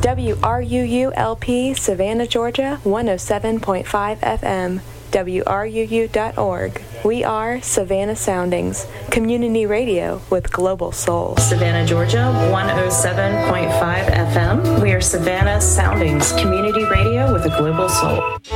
WRUU-LP, Savannah, Georgia, 107.5 FM. WRUU.org. We are Savannah Soundings, community radio with global soul. Savannah, Georgia, 107.5 FM. We are Savannah Soundings, community radio with a global soul.